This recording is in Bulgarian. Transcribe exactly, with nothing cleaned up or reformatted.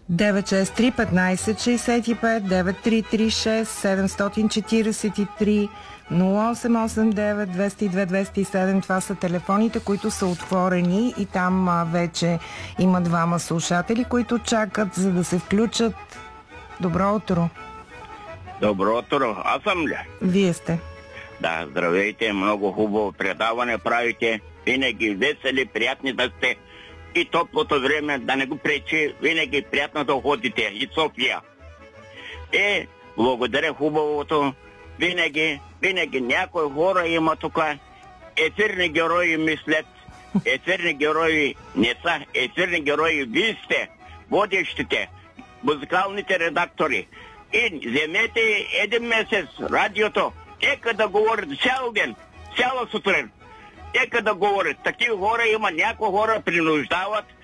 девет шест три петнайсет шейсет и пет, девет три три шест седемстотин четирийсет и три, нула осем осем девет двеста и две двеста и седем. Това са телефоните, които са отворени и там а, вече има двама слушатели, които чакат, за да се включат. Добро утро. Добро утро. Аз съм ли? Вие сте. Да, здравейте. Много хубаво предаване правите. Винаги весели, приятни да сте. И топлото време да не го пречи. Винаги приятно да ходите. И София. И благодаря хубавото. Винаги, винаги някои хора има тук. Ефирни герои мислят. Ефирни герои не са. Ефирни герои вие сте. Водещите. Музикалните редактори. И вземете един месец радиото. Нека да говорят цял ден. Цяла сутрин. Нека да говорят. Такива хора има. Някои хора принуждават.